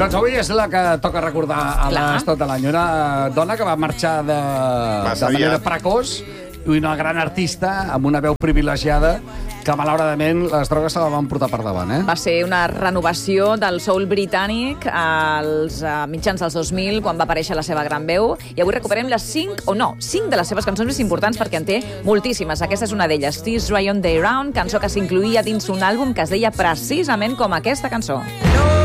Doncs avui és la que toca recordar a l'Estat de l'any. Una dona que va marxar de manera precoç i una gran artista amb una veu privilegiada que, malauradament, les drogues se la van portar per davant. Va ser una renovació del soul britànic als mitjans dels 2000, quan va aparèixer la seva gran veu, i avui recuperem les 5 de les seves cançons més importants, perquè en té moltíssimes. Aquesta és una d'elles, This Rayon Day Round, cançó que s'incluïa dins un àlbum que es deia precisament com aquesta cançó.